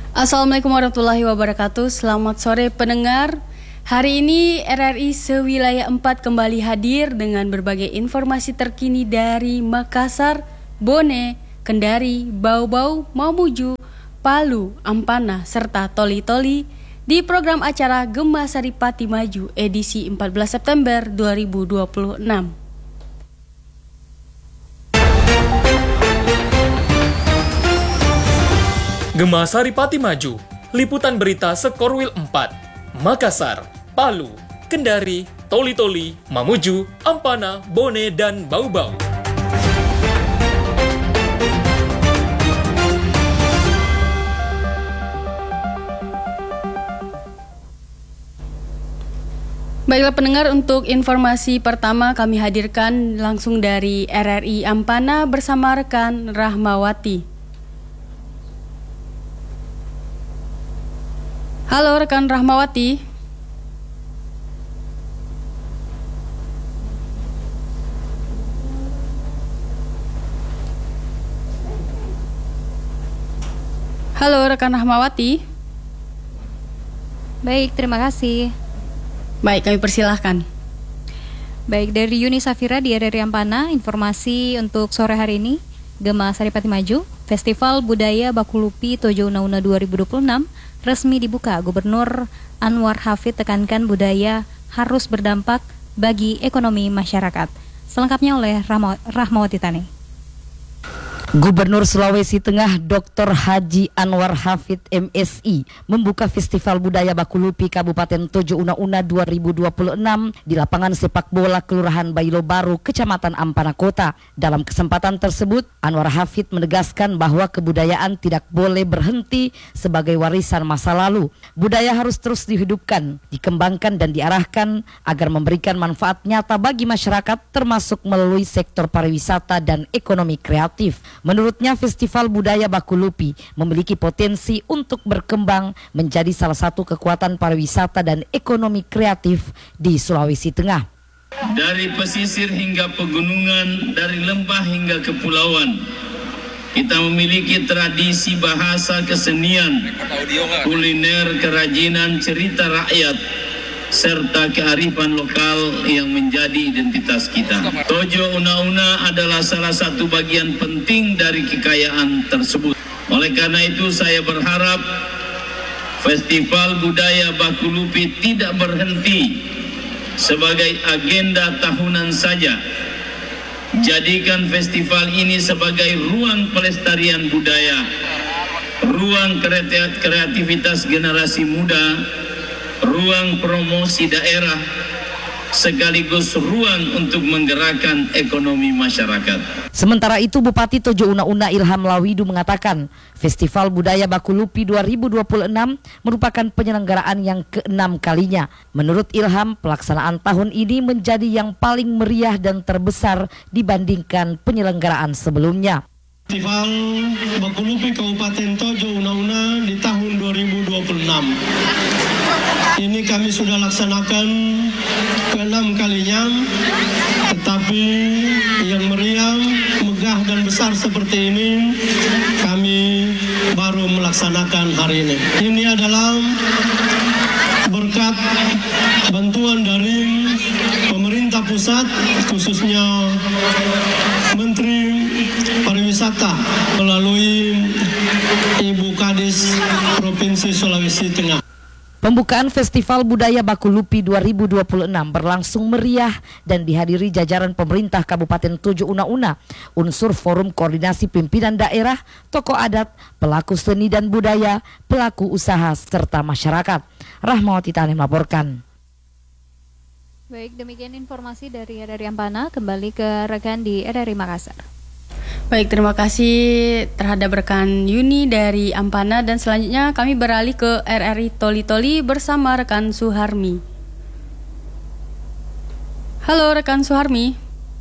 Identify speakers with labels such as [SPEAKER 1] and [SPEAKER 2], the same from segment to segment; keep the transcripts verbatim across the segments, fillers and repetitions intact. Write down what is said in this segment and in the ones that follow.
[SPEAKER 1] Assalamualaikum warahmatullahi wabarakatuh. Selamat sore pendengar. Hari ini R R I Sewilayah empat kembali hadir dengan berbagai informasi terkini dari Makassar, Bone, Kendari, Bau-Bau, Mamuju, Palu, Ampana, serta Toli-Toli di program acara Gema Saripati Maju edisi empat belas September dua ribu dua puluh enam.
[SPEAKER 2] Gema Saripati Maju, liputan berita Sekorwil empat, Makassar, Palu, Kendari, Toli-Toli, Mamuju, Ampana, Bone, dan Bau-Bau.
[SPEAKER 1] Baiklah pendengar, untuk informasi pertama kami hadirkan langsung dari R R I Ampana bersama rekan Rahmawati. Halo rekan Rahmawati. Halo rekan Rahmawati.
[SPEAKER 3] Baik, terima kasih.
[SPEAKER 1] Baik, kami persilahkan.
[SPEAKER 3] Baik, dari Yuni Safira di R R I Ampana, informasi untuk sore hari ini, Gema Saripati Maju, Festival Budaya Bakulupi Tojo Una Una dua ribu dua puluh enam resmi dibuka. Gubernur Anwar Hafid tekankan budaya harus berdampak bagi ekonomi masyarakat. Selengkapnya oleh Rahmawati Tani.
[SPEAKER 4] Gubernur Sulawesi Tengah Doktor Haji Anwar Hafid M Si membuka Festival Budaya Bakulupi Kabupaten Tojo Una Una dua ribu dua puluh enam di lapangan sepak bola Kelurahan Bailo Baru, Kecamatan Ampana Kota. Dalam kesempatan tersebut, Anwar Hafid menegaskan bahwa kebudayaan tidak boleh berhenti sebagai warisan masa lalu. Budaya harus terus dihidupkan, dikembangkan dan diarahkan agar memberikan manfaat nyata bagi masyarakat, termasuk melalui sektor pariwisata dan ekonomi kreatif. Menurutnya, Festival Budaya Bakulupi memiliki potensi untuk berkembang menjadi salah satu kekuatan pariwisata dan ekonomi kreatif di Sulawesi Tengah.
[SPEAKER 5] Dari pesisir hingga pegunungan, dari lembah hingga kepulauan, kita memiliki tradisi bahasa, kesenian, kuliner, kerajinan, cerita rakyat, serta kearifan lokal yang menjadi identitas kita. Tojo Una Una adalah salah satu bagian penting dari kekayaan tersebut. Oleh karena itu, saya berharap Festival Budaya Bakulupi tidak berhenti sebagai agenda tahunan saja. Jadikan festival ini sebagai ruang pelestarian budaya, ruang kreativitas generasi muda, ruang promosi daerah, sekaligus ruang untuk menggerakkan ekonomi masyarakat.
[SPEAKER 4] Sementara itu, Bupati Tojo Una Una Ilham Lawidu mengatakan Festival Budaya Bakulupi dua ribu dua puluh enam merupakan penyelenggaraan yang keenam kalinya. Menurut Ilham, pelaksanaan tahun ini menjadi yang paling meriah dan terbesar dibandingkan penyelenggaraan sebelumnya.
[SPEAKER 6] Festival Bakulupi Kabupaten Tojo Una Una di tahun dua ribu dua puluh enam. Ini kami sudah laksanakan keenam kalinya, tetapi yang meriah, megah dan besar seperti ini kami baru melaksanakan hari ini. Ini adalah berkat bantuan dari pemerintah pusat, khususnya Menteri Pariwisata melalui Ibu Kadis Provinsi Sulawesi Tengah.
[SPEAKER 4] Pembukaan Festival Budaya Bakulupi dua ribu dua puluh enam berlangsung meriah dan dihadiri jajaran pemerintah Kabupaten Tojo Una Una, unsur forum koordinasi pimpinan daerah, tokoh adat, pelaku seni dan budaya, pelaku usaha, serta masyarakat. Rahmawati Tani melaporkan.
[SPEAKER 3] Baik, demikian informasi dari R R I Ampana. Kembali ke rekan di R R I Makassar.
[SPEAKER 1] Baik, terima kasih terhadap rekan Yuni dari Ampana, dan selanjutnya kami beralih ke R R I Toli-Toli bersama rekan Suharmi. Halo rekan Suharmi.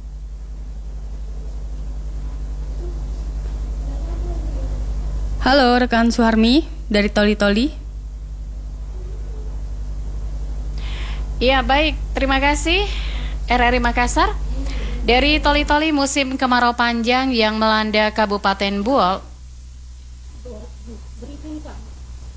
[SPEAKER 1] Halo rekan Suharmi dari Toli-Toli.
[SPEAKER 7] Ya, baik, terima kasih R R I Makassar. Dari Toli-Toli, musim kemarau panjang yang melanda Kabupaten Buol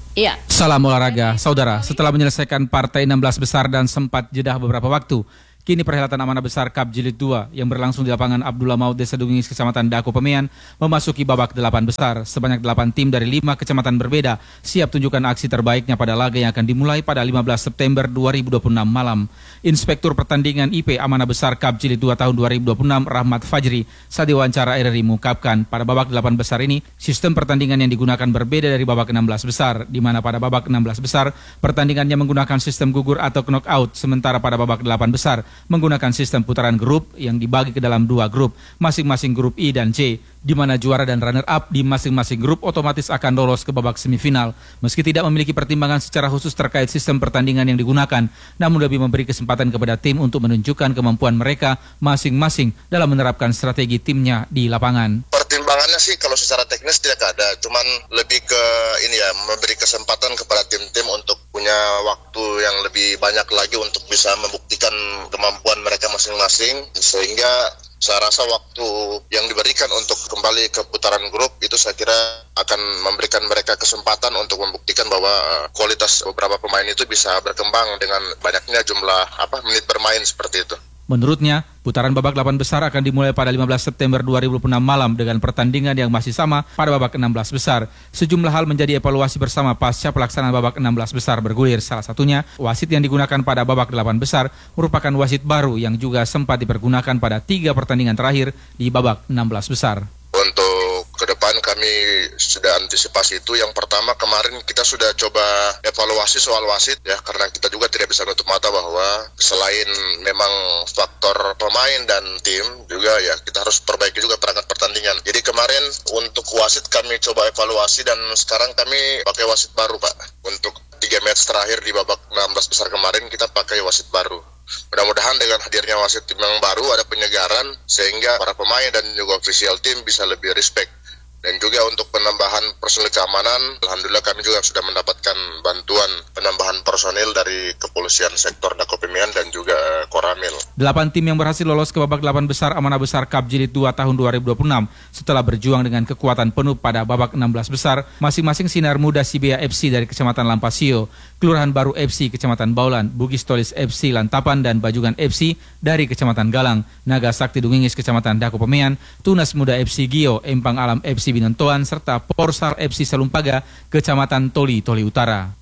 [SPEAKER 7] Iya.
[SPEAKER 8] Salam olahraga, saudara. Setelah menyelesaikan partai enam belas besar dan sempat jeda beberapa waktu, kini perhelatan Amanah Besar Cup Jilid dua yang berlangsung di lapangan Abdullah Maud Desa Dungingis Kecamatan Dako Pemean memasuki babak delapan besar. Sebanyak delapan tim dari lima kecamatan berbeda siap tunjukkan aksi terbaiknya pada laga yang akan dimulai pada lima belas September dua ribu dua puluh enam malam. Inspektur Pertandingan I P Amanah Besar Cup Jilid dua tahun dua ribu dua puluh enam Rahmat Fajri saat diwawancara R R I mengungkapkan pada babak delapan besar ini sistem pertandingan yang digunakan berbeda dari babak enam belas besar, di mana pada babak enam belas besar pertandingannya menggunakan sistem gugur atau knockout, sementara pada babak delapan besar menggunakan sistem putaran grup yang dibagi ke dalam dua grup, masing-masing grup I dan J, di mana juara dan runner-up di masing-masing grup otomatis akan lolos ke babak semifinal. Meski tidak memiliki pertimbangan secara khusus terkait sistem pertandingan yang digunakan, namun lebih memberi kesempatan kepada tim untuk menunjukkan kemampuan mereka masing-masing dalam menerapkan strategi timnya di lapangan.
[SPEAKER 9] Pertimbangannya sih kalau secara teknis tidak ada, cuman lebih ke ini ya, memberi kesempatan kepada tim-tim untuk punya waktu yang lebih banyak lagi untuk bisa membuktikan kemampuan mereka masing-masing, sehingga saya rasa waktu yang diberikan untuk kembali ke putaran grup itu saya kira akan memberikan mereka kesempatan untuk membuktikan bahwa kualitas beberapa pemain itu bisa berkembang dengan banyaknya jumlah apa menit bermain seperti itu.
[SPEAKER 8] Menurutnya, putaran babak delapan besar akan dimulai pada lima belas September dua ribu dua puluh enam malam dengan pertandingan yang masih sama pada babak enam belas besar. Sejumlah hal menjadi evaluasi bersama pasca pelaksanaan babak enam belas besar bergulir. Salah satunya, wasit yang digunakan pada babak delapan besar merupakan wasit baru yang juga sempat dipergunakan pada tiga pertandingan terakhir di babak enam belas besar.
[SPEAKER 9] Untuk ke depan kami sudah antisipasi itu. Yang pertama, kemarin kita sudah coba evaluasi soal wasit ya, karena kita juga tidak bisa menutup mata bahwa selain memang faktor pemain dan tim juga ya, kita harus perbaiki juga perangkat pertandingan. Jadi kemarin untuk wasit kami coba evaluasi dan sekarang kami pakai wasit baru, Pak. Untuk tiga match terakhir di babak enam belas besar kemarin kita pakai wasit baru. Mudah-mudahan dengan hadirnya wasit tim yang baru ada penyegaran sehingga para pemain dan juga official tim bisa lebih respect. Dan juga untuk penambahan personil keamanan, alhamdulillah kami juga sudah mendapatkan bantuan penambahan personil dari Kepolisian Sektor Dako Pemean dan juga Koramil.
[SPEAKER 8] Delapan tim yang berhasil lolos ke babak delapan besar Amanah Besar Cup Jilid dua tahun dua ribu dua puluh enam setelah berjuang dengan kekuatan penuh pada babak enam belas besar, masing-masing Sinar Muda Sibea F C dari Kecamatan Lampasio, Kelurahan Baru F C Kecamatan Baulan, Bugis Tolis F C Lantapan dan Bajungan F C dari Kecamatan Galang, Naga Sakti Dungingis Kecamatan Dako Pemean, Tunas Muda F C Gio, Empang Alam F C Binontoan, serta Porsar F C Salumpaga, Kecamatan Toli, Toli Utara.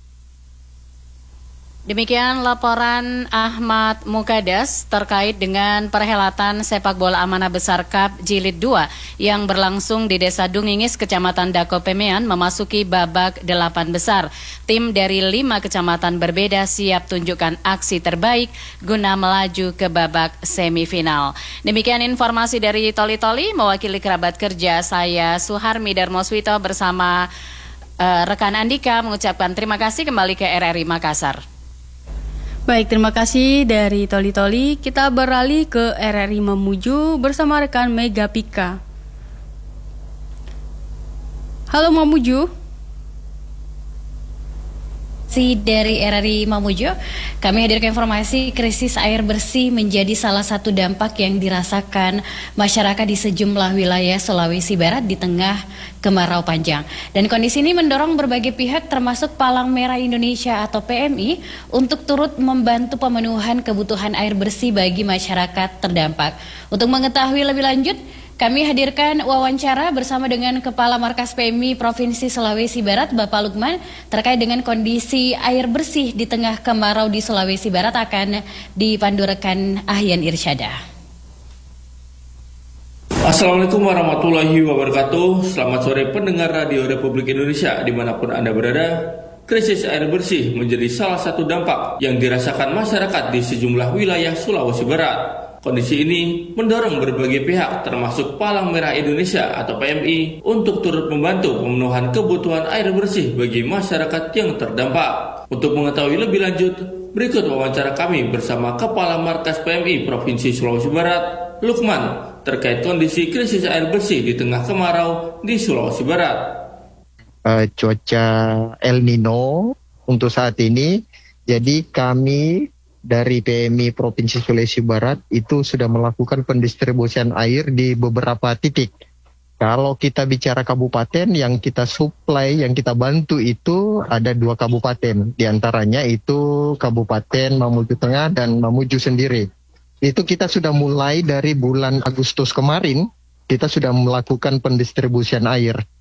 [SPEAKER 7] Demikian laporan Ahmad Mukadas terkait dengan perhelatan sepak bola Amanah Besar Cup Jilid dua yang berlangsung di Desa Dungingis, Kecamatan Dako Pemean memasuki babak delapan besar. Tim dari lima kecamatan berbeda siap tunjukkan aksi terbaik guna melaju ke babak semifinal. Demikian informasi dari Toli Toli, mewakili kerabat kerja saya Suharmi Darmoswito bersama uh, rekan Andika mengucapkan terima kasih, kembali ke R R I Makassar.
[SPEAKER 1] Baik, terima kasih dari Toli Toli. Kita beralih ke R R I Mamuju bersama rekan Mega Pika. Halo Mamuju.
[SPEAKER 3] Dari R R I Mamuju, kami hadirkan informasi krisis air bersih menjadi salah satu dampak yang dirasakan masyarakat di sejumlah wilayah Sulawesi Barat di tengah kemarau panjang. Dan kondisi ini mendorong berbagai pihak termasuk Palang Merah Indonesia atau P M I untuk turut membantu pemenuhan kebutuhan air bersih bagi masyarakat terdampak. Untuk mengetahui lebih lanjut, kami hadirkan wawancara bersama dengan Kepala Markas P M I Provinsi Sulawesi Barat, Bapak Lukman, terkait dengan kondisi air bersih di tengah kemarau di Sulawesi Barat, akan dipandu rekan Ahyan Irsyada.
[SPEAKER 10] Assalamualaikum warahmatullahi wabarakatuh. Selamat sore pendengar Radio Republik Indonesia dimanapun Anda berada. Krisis air bersih menjadi salah satu dampak yang dirasakan masyarakat di sejumlah wilayah Sulawesi Barat. Kondisi ini mendorong berbagai pihak termasuk Palang Merah Indonesia atau P M I untuk turut membantu pemenuhan kebutuhan air bersih bagi masyarakat yang terdampak. Untuk mengetahui lebih lanjut, berikut wawancara kami bersama Kepala Markas P M I Provinsi Sulawesi Barat, Lukman, terkait kondisi krisis air bersih di tengah kemarau di Sulawesi Barat.
[SPEAKER 11] Uh, cuaca El Nino untuk saat ini, jadi kami dari P M I Provinsi Sulawesi Barat itu sudah melakukan pendistribusian air di beberapa titik Kalau kita bicara kabupaten, yang kita supply, yang kita bantu itu ada dua kabupaten. Di antaranya itu Kabupaten Mamuju Tengah dan Mamuju sendiri. Itu kita sudah mulai dari bulan Agustus kemarin, kita sudah melakukan pendistribusian air.